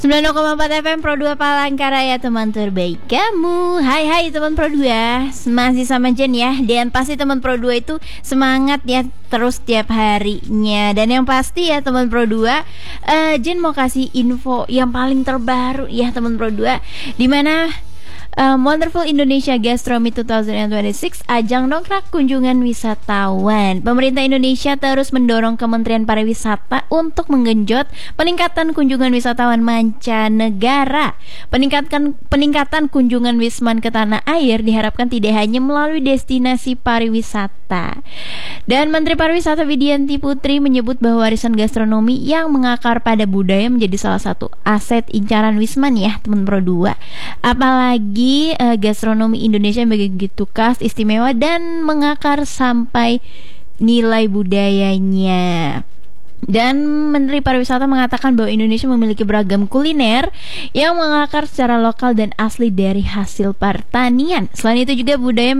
90,4 FM Pro 2 Palangkaraya, teman terbaik kamu. Hai teman Pro 2, masih sama Jen ya. Dan pasti teman Pro 2 itu semangat ya terus tiap harinya. Dan yang pasti ya teman Pro 2, Jen mau kasih info yang paling terbaru ya teman Pro 2, dimana Wonderful Indonesia Gastronomy 2026 ajang dongkrak kunjungan wisatawan. Pemerintah Indonesia terus mendorong Kementerian Pariwisata untuk menggenjot peningkatan kunjungan wisatawan mancanegara. Peningkatan kunjungan Wisman ke tanah air diharapkan tidak hanya melalui destinasi pariwisata. Dan Menteri Pariwisata Widianti Putri menyebut bahwa warisan gastronomi yang mengakar pada budaya menjadi salah satu aset incaran Wisman ya teman Pro 2. Apalagi gastronomi Indonesia begitu khas, istimewa dan mengakar sampai nilai budayanya. Dan Menteri Pariwisata mengatakan bahwa Indonesia memiliki beragam kuliner yang mengakar secara lokal dan asli dari hasil pertanian. Selain itu juga budaya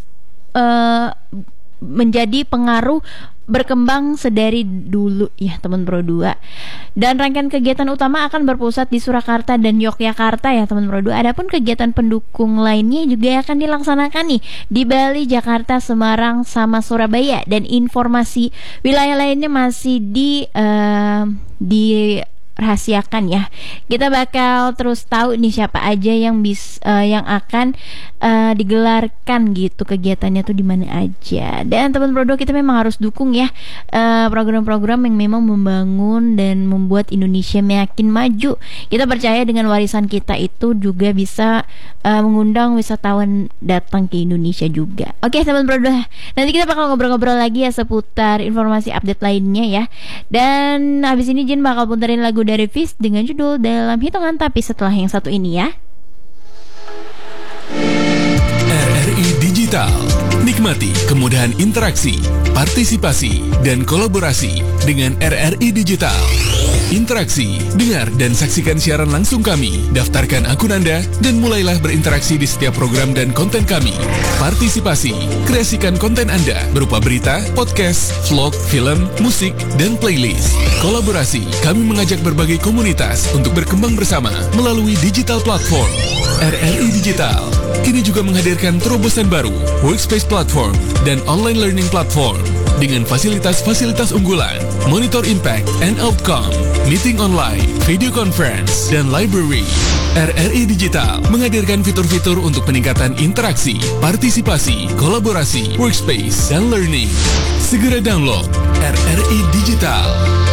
menjadi pengaruh berkembang sedari dulu ya teman Pro 2. Dan rangkaian kegiatan utama akan berpusat di Surakarta dan Yogyakarta ya teman Pro 2. Adapun kegiatan pendukung lainnya juga akan dilaksanakan nih di Bali, Jakarta, Semarang sama Surabaya. Dan informasi wilayah lainnya masih dirahasiakan ya. Kita bakal terus tahu nih siapa aja yang akan digelarkan gitu, kegiatannya tuh di mana aja. Dan teman Pro 2, kita memang harus dukung ya program-program yang memang membangun dan membuat Indonesia makin maju. Kita percaya dengan warisan kita itu juga bisa mengundang wisatawan datang ke Indonesia juga. Oke teman Pro 2, nanti kita bakal ngobrol-ngobrol lagi ya seputar informasi update lainnya ya. Dan habis ini Jen bakal puterin lagu dari Fis dengan judul Dalam Hitungan Tapi setelah yang satu ini ya. RRI Digital. Nikmati kemudahan interaksi, partisipasi, dan kolaborasi dengan RRI Digital. Interaksi, dengar dan saksikan siaran langsung kami. Daftarkan akun Anda dan mulailah berinteraksi di setiap program dan konten kami. Partisipasi, kreasikan konten Anda berupa berita, podcast, vlog, film, musik, dan playlist. Kolaborasi, kami mengajak berbagai komunitas untuk berkembang bersama melalui digital platform. RRI Digital kini juga menghadirkan terobosan baru, workspace platform, dan online learning platform dengan fasilitas-fasilitas unggulan, monitor impact and outcome, meeting online, video conference, dan library. RRI Digital menghadirkan fitur-fitur untuk peningkatan interaksi, partisipasi, kolaborasi, workspace, dan learning. Segera download RRI Digital.